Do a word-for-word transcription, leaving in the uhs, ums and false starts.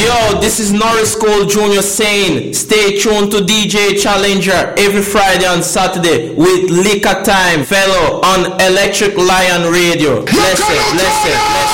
Yo, this is Norris Cole Junior saying, stay tuned to D J Challenger every Friday and Saturday with Liquor Time, fellow on Electric Lion Radio. Bless it, bless it, bless it.